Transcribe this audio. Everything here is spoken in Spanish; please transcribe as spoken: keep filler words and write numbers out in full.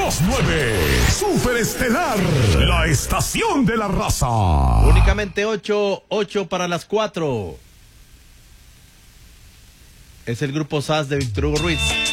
Los nueve, Superestelar, la estación de la raza. Únicamente ocho, ocho para las cuatro. Es el grupo S A S de Víctor Hugo Ruiz.